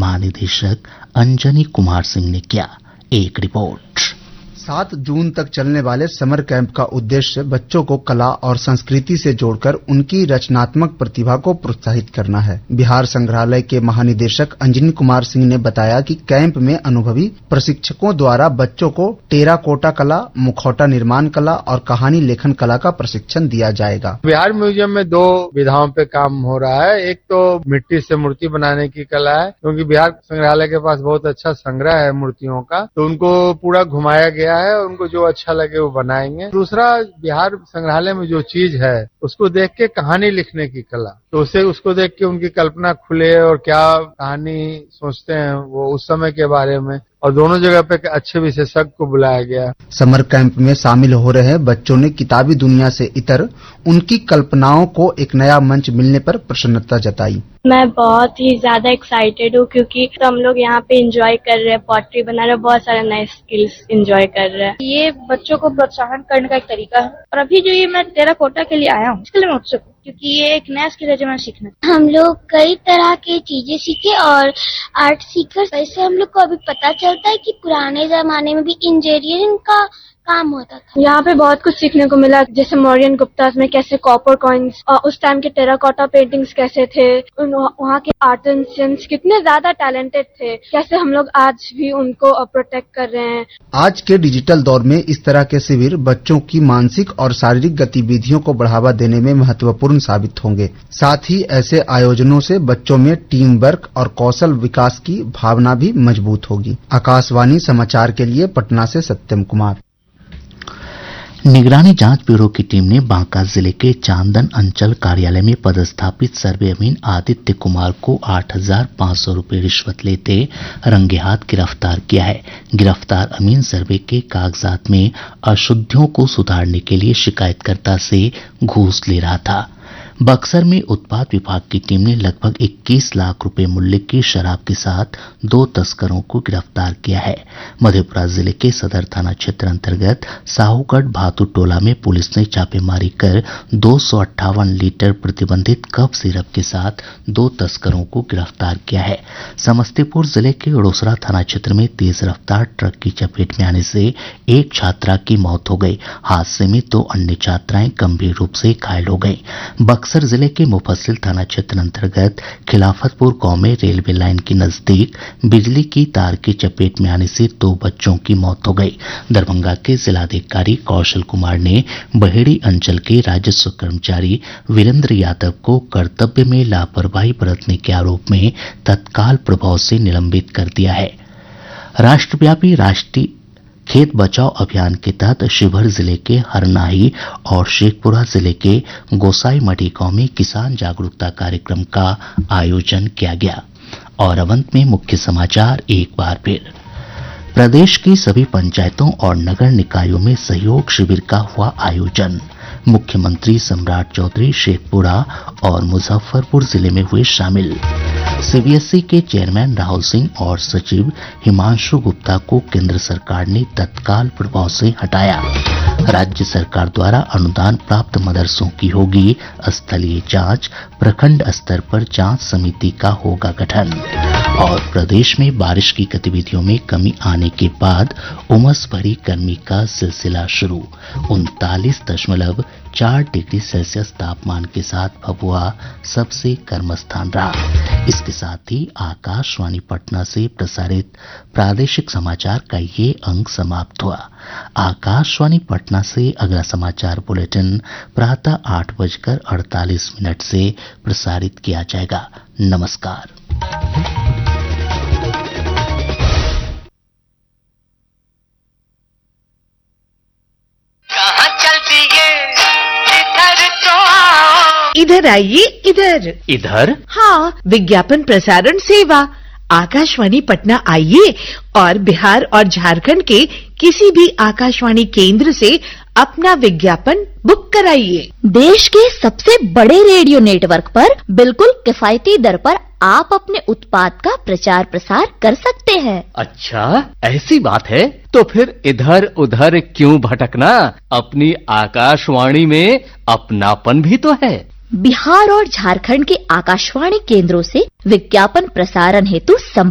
महानिदेशक अंजनी कुमार सिंह ने किया। एक रिपोर्ट। 7 जून तक चलने वाले समर कैंप का उद्देश्य बच्चों को कला और संस्कृति से जोड़कर उनकी रचनात्मक प्रतिभा को प्रोत्साहित करना है। बिहार संग्रहालय के महानिदेशक अंजनी कुमार सिंह ने बताया कि कैंप में अनुभवी प्रशिक्षकों द्वारा बच्चों को टेराकोटा कला, मुखौटा निर्माण कला और कहानी लेखन कला का प्रशिक्षण दिया जाएगा। बिहार म्यूजियम में 2 विधाओं पे काम हो रहा है। एक तो मिट्टी से मूर्ति बनाने की कला है, क्योंकि बिहार संग्रहालय के पास बहुत अच्छा संग्रह है मूर्तियों का, तो उनको पूरा घुमाया गया है। उनको जो अच्छा लगे वो बनाएंगे। दूसरा, बिहार संग्रहालय में जो चीज है उसको देख के कहानी लिखने की कला, तो उसको देख के उनकी कल्पना खुले और क्या कहानी सोचते हैं वो उस समय के बारे में, और दोनों जगह पे अच्छे विशेषज्ञ को बुलाया गया। समर कैंप में शामिल हो रहे बच्चों ने किताबी दुनिया से इतर उनकी कल्पनाओं को एक नया मंच मिलने पर प्रसन्नता जताई। मैं बहुत ही ज्यादा एक्साइटेड हूँ, क्योंकि तो हम लोग यहाँ पे एंजॉय कर रहे हैं, पॉटरी बना रहे हैं, बहुत सारे नए स्किल्स एंजॉय कर रहे हैं। ये बच्चों को प्रोत्साहन करने का एक तरीका है। और अभी जो ये मैं टेराकोटा के लिए आया हूँ, इसके लिए मैं उत्सुक हूँ, क्योंकि ये एक नया स्किल है जो मैं सीखना। हम लोग कई तरह की चीजें सीखे और आर्ट सीखकर वैसे हम लोग को अभी पता चलता है कि पुराने जमाने में भी इंजीनियरिंग का काम होता था। यहाँ पे बहुत कुछ सीखने को मिला, जैसे मौर्यन गुप्तास में कैसे कॉपर कॉइन्स और उस टाइम के टेराकोटा पेंटिंग्स कैसे थे, वहाँ के आर्टिसंस कितने ज्यादा टैलेंटेड थे, कैसे हम लोग आज भी उनको प्रोटेक्ट कर रहे हैं। आज के डिजिटल दौर में इस तरह के शिविर बच्चों की मानसिक और शारीरिक गतिविधियों को बढ़ावा देने में महत्वपूर्ण साबित होंगे। साथ ही ऐसे आयोजनों से बच्चों में टीम वर्क और कौशल विकास की भावना भी मजबूत होगी। आकाशवाणी समाचार के लिए पटना से सत्यम कुमार। निगरानी जांच ब्यूरो की टीम ने बांका जिले के चांदन अंचल कार्यालय में पदस्थापित सर्वे अमीन आदित्य कुमार को 8,500 रुपये रिश्वत लेते रंगे हाथ गिरफ्तार किया है। गिरफ्तार अमीन सर्वे के कागजात में अशुद्धियों को सुधारने के लिए शिकायतकर्ता से घूस ले रहा था। बक्सर में उत्पाद विभाग की टीम ने लगभग 21 लाख रुपए मूल्य की शराब के साथ 2 तस्करों को गिरफ्तार किया है। मधेपुरा जिले के सदर थाना क्षेत्र अंतर्गत साहूगढ़ भातु टोला में पुलिस ने छापेमारी कर 258 लीटर प्रतिबंधित कफ सिरप के साथ 2 तस्करों को गिरफ्तार किया है। समस्तीपुर जिले के रोसड़ा थाना क्षेत्र में तेज रफ्तार ट्रक की चपेट में आने से एक छात्रा की मौत हो गई। हादसे में 2 अन्य छात्राएं गंभीर रूप से घायल हो गई। बक्सर जिले के मुफस्सिल थाना क्षेत्र अंतर्गत खिलाफतपुर गांव में रेलवे लाइन के नजदीक बिजली की तार की चपेट में आने से 2 बच्चों की मौत हो गई। दरभंगा के जिलाधिकारी कौशल कुमार ने बहेड़ी अंचल के राजस्व कर्मचारी वीरेंद्र यादव को कर्तव्य में लापरवाही बरतने के आरोप में तत्काल प्रभाव से निलंबित कर दिया है। राष्ट्रव्यापी राष्ट्रीय खेत बचाओ अभियान के तहत शिवहर जिले के हरनाही और शेखपुरा जिले के गोसाईमढ़ी गांव में किसान जागरूकता कार्यक्रम का आयोजन किया गया। और अब अंत में मुख्य समाचार एक बार फिर। प्रदेश की सभी पंचायतों और नगर निकायों में सहयोग शिविर का हुआ आयोजन। मुख्यमंत्री सम्राट चौधरी शेखपुरा और मुजफ्फरपुर जिले में हुए शामिल। सीबीएसई के चेयरमैन राहुल सिंह और सचिव हिमांशु गुप्ता को केंद्र सरकार ने तत्काल प्रभाव से हटाया। राज्य सरकार द्वारा अनुदान प्राप्त मदरसों की होगी स्थलीय जांच, प्रखंड स्तर पर जांच समिति का होगा गठन। और प्रदेश में बारिश की गतिविधियों में कमी आने के बाद उमस भरी गर्मी का सिलसिला शुरू। 39.4 डिग्री सेल्सियस तापमान के साथ भभुआ सबसे गर्म स्थान रहा। इसके साथ ही आकाशवाणी पटना से प्रसारित प्रादेशिक समाचार का ये अंक समाप्त हुआ। आकाशवाणी पटना से अगला समाचार बुलेटिन प्रातः 8:48 से प्रसारित किया जाएगा। नमस्कार। इधर आइए, इधर। इधर? हाँ, विज्ञापन प्रसारण सेवा आकाशवाणी पटना आइए और बिहार और झारखंड के किसी भी आकाशवाणी केंद्र से अपना विज्ञापन बुक कराइए। देश के सबसे बड़े रेडियो नेटवर्क पर बिल्कुल किफायती दर पर आप अपने उत्पाद का प्रचार प्रसार कर सकते हैं। अच्छा, ऐसी बात है तो फिर इधर उधर क्यों भटकना, अपनी आकाशवाणी में अपनापन भी तो है। बिहार और झारखंड के आकाशवाणी केंद्रों से विज्ञापन प्रसारण हेतु